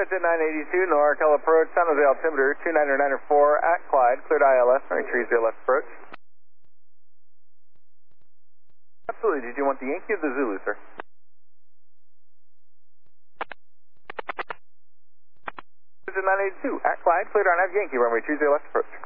Pigeon 982, NorCal approach, San Jose altimeter 299.4 at Clyde, cleared ILS, runway 30 left approach. Absolutely, did you want the Yankee or the Zulu, sir? Pigeon 982, at Clyde, cleared on Yankee, runway 30 left approach.